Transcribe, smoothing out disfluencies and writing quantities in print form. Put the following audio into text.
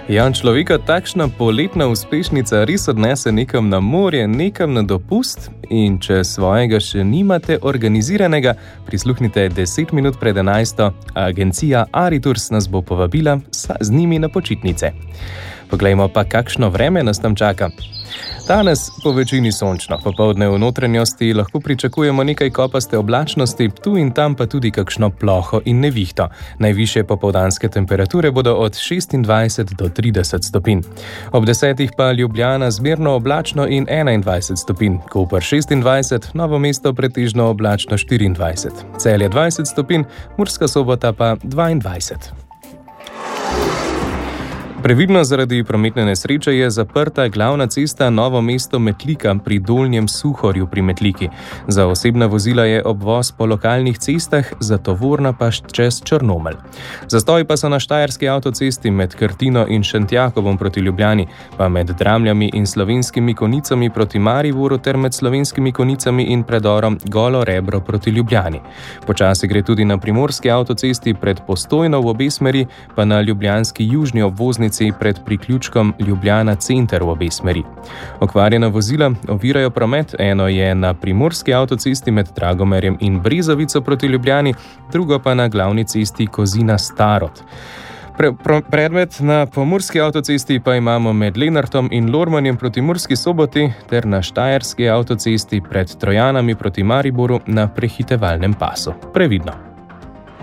Ja, človeka takšna poletna uspešnica res odnese nekam na morje, nekam na dopust in če svojega še nimate organiziranega, prisluhnite 10 minut pred 11. Agencija Aritours nas bo povabila z njimi na počitnice. Poglejmo pa, kakšno vreme nas tam čaka. Danes po večini sončno, popoldne v notranjosti lahko pričakujemo nekaj kopaste oblačnosti, tu in tam pa tudi kakšno ploho in nevihto. Najvišje popoldanske temperature bodo od 26 do 30 stopinj. Ob 10 pa Ljubljana zmerno oblačno in 21 stopinj, Koper 26, Novo mesto pretežno oblačno 24, Celje 20 stopinj, Murska Sobota pa 22. Previdno zaradi prometne nesreče je zaprta glavna cesta Novo mesto-Metlika pri Dolnjem Suhorju pri Metliki. Za osebna vozila je obvoz po lokalnih cestah, za tovorna pa čez Črnomelj. Zastoji pa so na štajerski avtocesti med Krtino in Šentjakovom proti Ljubljani, pa med Dramljami in Slovenskimi Konicami proti Mariboru ter med Slovenskimi Konicami in predorom Golo Rebro proti Ljubljani. Počasi gre tudi na primorski avtocesti pred Postojno v obe smeri, pa na ljubljanski južni obvozni pred priključkom Ljubljana center v obe smeri. Okvarjena vozila ovirajo promet, eno je na primorski avtocesti med Dragomerjem in Brezovico proti Ljubljani, drugo pa na glavni cesti Kozina-Starod. Predmet na pomurski avtocesti pa imamo med Lenartom in Lormanjem proti Murski Soboti ter na štajerski avtocesti pred Trojanami proti Mariboru na prehitevalnem pasu. Previdno!